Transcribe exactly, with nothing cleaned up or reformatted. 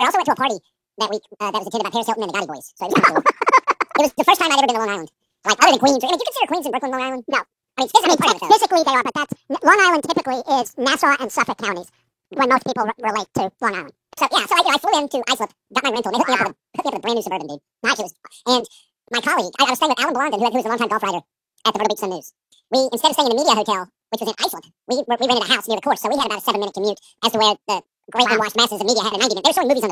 also went to a party that week uh, that was attended by Paris Hilton and the Gotti Boys. So it was kind of cool. It was the first time I'd ever been to Long Island. Like, other than Queens. I mean, do you consider Queens and Brooklyn Long Island? No. I mean, physically, I mean, te- physically they are, but that's Long Island typically is Nassau and Suffolk counties when most people r- relate to Long Island. So yeah, so I, I flew into Islip, got my rental. They hooked me up with a, hooked me up with a brand new Suburban, dude. Nice. It was, and my colleague, I, I was staying with Alan Blondin, who, who was a longtime golf writer at the Myrtle Beach Sun News. We, instead of staying in the media hotel, which was in Islip, we we rented a house near the course, so we had about a seven minute commute as to where the great Wow. unwashed masses of media had a ninety minute. They were showing movies on the